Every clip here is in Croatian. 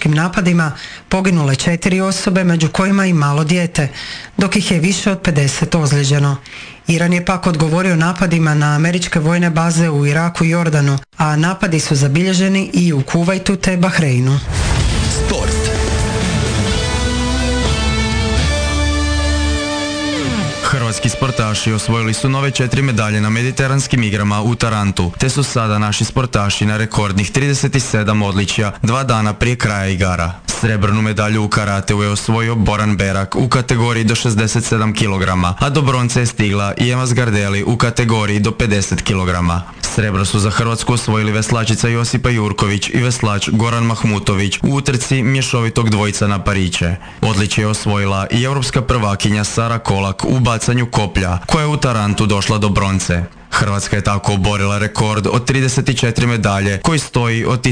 terorističkim napadima poginule 4 osobe, među kojima i malo dijete, dok ih je više od 50 ozlijeđeno. Iran je pak odgovorio napadima na američke vojne baze u Iraku i Jordanu, a napadi su zabilježeni i u Kuvajtu te Bahreinu. Sport. Hrvatski sportaši osvojili su nove 4 medalje na mediteranskim igrama u Tarantu, te su sada naši sportaši na rekordnih 37 odličja 2 dana prije kraja igara. Srebrnu medalju u karateu je osvojio Boran Berak u kategoriji do 67 kg, a do bronce je stigla i Ema Zgardeli u kategoriji do 50 kg. Srebro su za Hrvatsku osvojili veslačica Josipa Jurković i veslač Goran Mahmutović u utrci mješovitog dvojca na pariće. Odličje je osvojila i europska prvakinja Sara Kolak u bacanju koplja, koja je u Tarantu došla do bronce. Hrvatska je tako oborila rekord od 34 medalje koji stoji od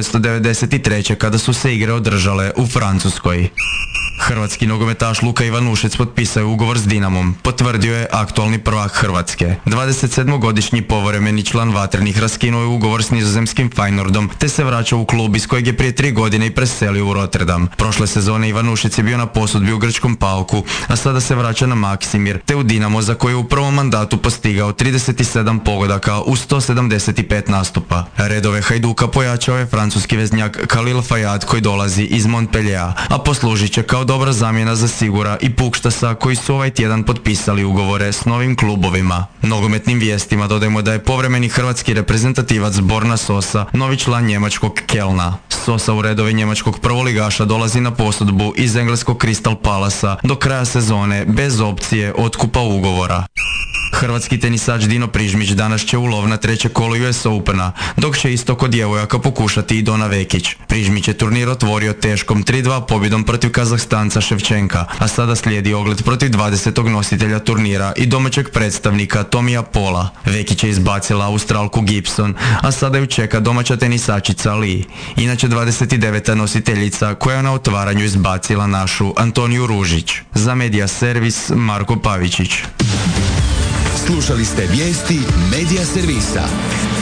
1993. kada su se igre održale u Francuskoj. Hrvatski nogometaš Luka Ivanušec potpisao je ugovor s Dinamom, potvrdio je aktualni prvak Hrvatske. 27-godišnji povremeni član Vatrenih raskinuo je ugovor s nizozemskim Feyenoordom te se vraća u klub iz kojeg je prije 3 godine i preselio u Rotterdam. Prošle sezone Ivanušec je bio na posudbi u grčkom Pauku, a sada se vraća na Maksimir te u Dinamo, za koje je u prvom mandatu postigao 37 pogodaka u 175 nastupa. Redove Hajduka pojačao je francuski veznjak Khalil Fayad koji dolazi iz Montpelliera, a poslužit će kao dobra zamjena za Sigura i Pukštasa koji su ovaj tjedan potpisali ugovore s novim klubovima. Nogometnim vijestima dodajemo da je povremeni hrvatski reprezentativac Borna Sosa novi član njemačkog Kelna. Sosa u redove njemačkog prvoligaša dolazi na posudbu iz engleskog Crystal Palasa do kraja sezone bez opcije otkupa ugovora. Hrvatski tenisač Dino Prižmić danas će u lov na 3. kolo US Opena, dok će isto kod djevojaka pokušati i Dona Vekić. Prižmić je turnir otvorio teškom 3-2 pobjedom protiv Kazahstanca Ševčenka, a sada slijedi ogled protiv 20. nositelja turnira i domaćeg predstavnika Tomija Pola. Vekić je izbacila Australku Gibson, a sada ju čeka domaća tenisačica Lee, inače 29. nositeljica koja je na otvaranju izbacila našu Antoniju Ružić. Za Media Servis Marko Pavičić. Slušali ste vijesti Media Servisa.